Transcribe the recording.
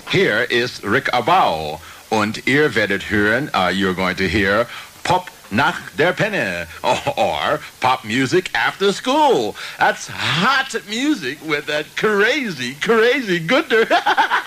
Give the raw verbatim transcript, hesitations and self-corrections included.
Here ist Rick Abau. Und ihr werdet hören, uh, you're going to hear Pop nach der Penne, or, or pop music after school. That's hot music with that crazy, crazy Günther.